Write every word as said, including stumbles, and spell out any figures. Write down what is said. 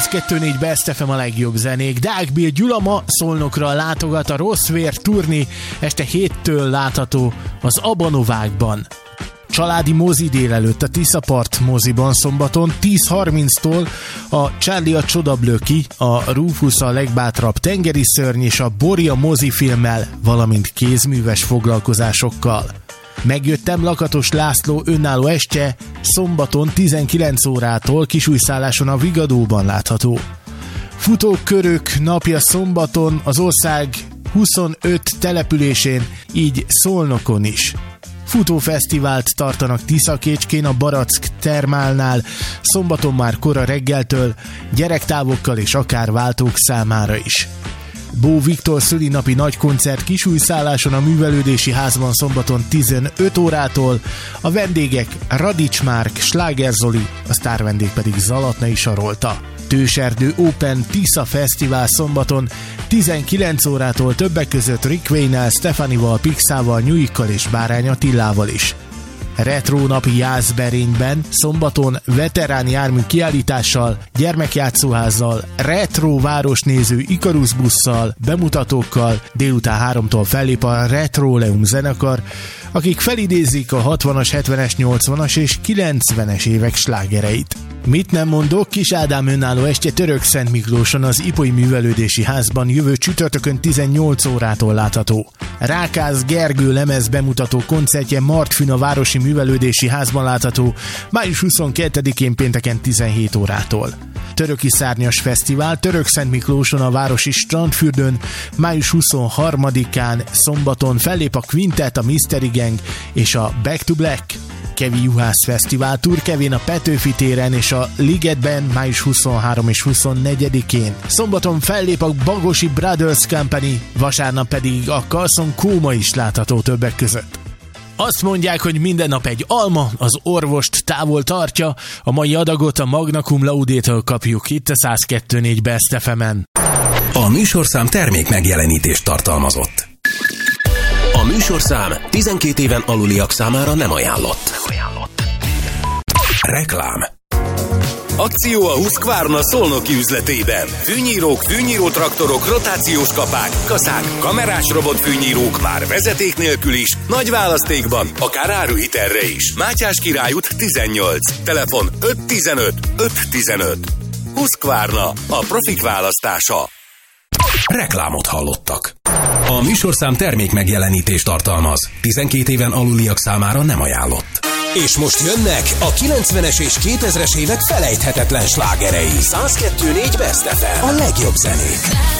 száz kettő négy Best ef em a legjobb zenék. Deák Bill Gyula ma Szolnokra látogat, a Rossz Vér turné este héttől látható az Abanovákban. Családi mozi délelőtt a Tiszapart moziban szombaton tíz harminctól a Charlie a Csodablöki, a Rufus a legbátrabb tengeri szörny és a Boria mozifilmmel, valamint kézműves foglalkozásokkal. Megjöttem Lakatos László önálló estje szombaton tizenkilenc órától Kisújszálláson a Vigadóban látható. Futókörök napja szombaton az ország huszonöt településén, így Szolnokon is. Futófesztivált tartanak Tiszakécskén a Barack Termálnál, szombaton már kora reggeltől, gyerektávokkal és akár váltók számára is. Bó Viktor szülinapi nagykoncert Kisújszálláson a Művelődési Házban szombaton tizenöt órától, a vendégek Radics Márk, Sláger Zoli, a sztárvendég pedig Zalatnai Sarolta. Tőserdő Open Tisza Fesztivál szombaton tizenkilenc órától többek között Rick Wayne-nel, Stefanival, Pixával, Nyuikkal és Bárány Attilával is. Retro napi Jászberényben szombaton veterán jármű kiállítással, gyermekjátszóházzal, retro városnéző Ikarus busszal, bemutatókkal délután háromtól fellép a Retroleum zenekar, akik felidézik a hatvanas, hetvenes, nyolcvanas és kilencvenes évek slágereit. Mit nem mondok, Kis Ádám önálló estje Törökszent Miklóson az Ipolyi Művelődési Házban jövő csütörtökön tizennyolc órától látható. Rákász Gergő lemez bemutató koncertje Martfűn a Városi Művelődési Házban látható május huszonkettedikén pénteken tizenhét órától. Töröki Szárnyas Fesztivál Törökszent Miklóson a Városi Strandfürdőn május huszonharmadikán szombaton fellép a Quintet, a Mystery Gang és a Back to Black. Kevi Juhász Fesztivál Turkevén a Petőfi téren és a Ligetben május huszonharmadikán és huszonnegyedikén. Szombaton fellép a Bagosi Brothers Company, vasárnap pedig a Carlson Kóma is látható többek között. Azt mondják, hogy minden nap egy alma az orvost távol tartja, a mai adagot a Magna Cum Laude-től kapjuk itt a száz kettő négy Best ef em-en. A műsorszám termék megjelenítést tartalmazott. A műsorszám tizenkét éven aluliak számára nem ajánlott. Nem ajánlott. Reklám. Akció a Husqvarna szolnoki üzletében. Fűnyírók, fűnyírótraktorok, rotációs kapák, kaszák, kamerás robotfűnyírók már vezeték nélkül is, nagy választékban, akár áruhitelre is. Mátyás Király út tizennyolc, telefon öt tizenöt öt tizenöt. Husqvarna, a profik választása. Reklámot hallottak. A műsorszám termék megjelenítést tartalmaz. tizenkét éven aluliak számára nem ajánlott. És most jönnek a kilencvenes és kétezres évek felejthetetlen slágerei. száz kettő négy Best ef em. A legjobb zenék.